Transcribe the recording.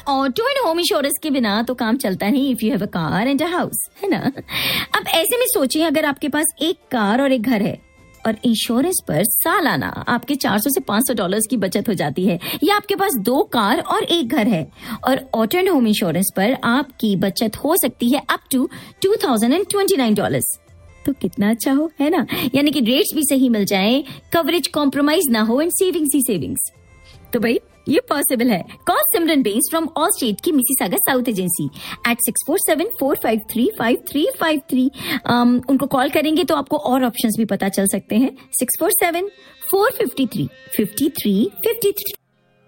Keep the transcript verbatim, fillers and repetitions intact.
Auto and home insurance के बिना तो काम चलता नहीं if you have a car and a house, है ना। अब ऐसे में सोचिए, अगर आपके पास एक कार और एक घर है और इंश्योरेंस पर सालाना आपके चार सौ से पाँच सौ डॉलर्स की बचत हो जाती है, या आपके पास दो कार और एक घर है और ऑटो एंड होम इंश्योरेंस पर आपकी बचत हो सकती है up to two thousand and twenty nine dollars, तो कितना अच्छा हो, है ना। यानी कि रेट्स भी सही मिल जाए, कवरेज कॉम्प्रोमाइज ना हो एंड सेविंग्स ही सेविंग्स। तो भाई ये पॉसिबल है। Call Simran Benz from all state की Mississauga south agency eight six four seven four five three five three five three. उनको कॉल करेंगे तो आपको और ऑप्शंस भी पता चल सकते हैं। Six four seven four fifty three fifty three fifty three.